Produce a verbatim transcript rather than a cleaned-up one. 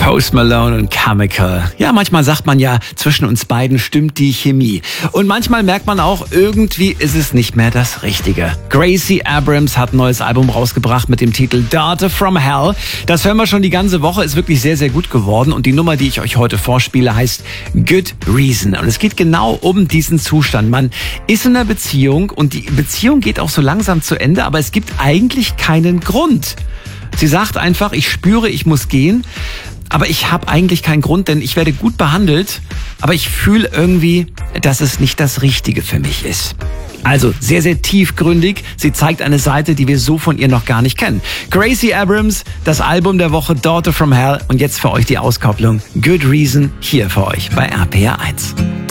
Post Malone und Chemical. Ja, manchmal sagt man ja, zwischen uns beiden stimmt die Chemie. Und manchmal merkt man auch, irgendwie ist es nicht mehr das Richtige. Gracie Abrams hat ein neues Album rausgebracht mit dem Titel Daughter from Hell. Das hören wir schon die ganze Woche, ist wirklich sehr, sehr gut geworden. Und die Nummer, die ich euch heute vorspiele, heißt Good Reason. Und es geht genau um diesen Zustand. Man ist in einer Beziehung und die Beziehung geht auch so langsam zu Ende, aber es gibt eigentlich keinen Grund. Sie sagt einfach, ich spüre, ich muss gehen. Aber ich habe eigentlich keinen Grund, denn ich werde gut behandelt, aber ich fühle irgendwie, dass es nicht das Richtige für mich ist. Also sehr, sehr tiefgründig. Sie zeigt eine Seite, die wir so von ihr noch gar nicht kennen. Gracie Abrams, das Album der Woche Daughter from Hell und jetzt für euch die Auskopplung Good Reason hier für euch bei R P R eins.